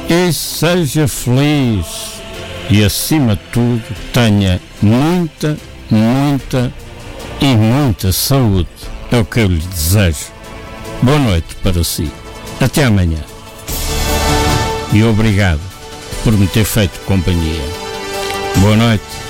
e seja feliz. E acima de tudo, tenha muita, muita e muita saúde. É o que eu lhe desejo. Boa noite para si. Até amanhã. E obrigado por me ter feito companhia. Boa noite.